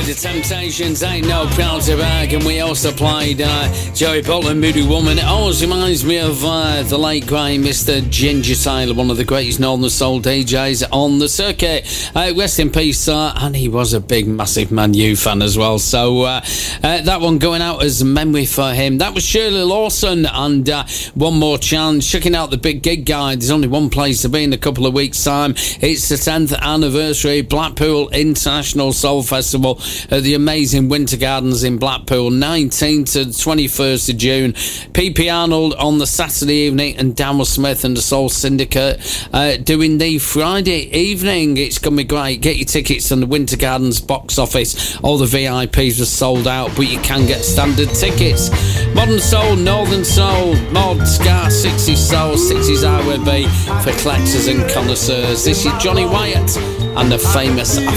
The Temptations, Ain't No Proud to Bag, and we also played Joey Butler, Moody Woman. It always reminds me of the late great Mr. Ginger Taylor, one of the greatest Northern Soul DJs on the circuit. Rest in peace, and he was a big, massive Man U fan as well. So that one going out as a memory for him. That was Shirley Lawson, and One More Chance. Checking out the big gig guide. There's only one place to be in a couple of weeks' time. It's the 10th anniversary Blackpool International Soul Festival at the amazing Winter Gardens in Blackpool, 19th to 21st of June. PP Arnold on the Saturday evening, and Daniel Smith and the Soul Syndicate doing the Friday evening. It's going to be great. Get your tickets on the Winter Gardens box office. All the VIPs are sold out, but you can get standard tickets. Modern Soul, Northern Soul, Mod, Ska, 60s Soul, 60s R&B for collectors and connoisseurs. This is Johnny Wyatt and the famous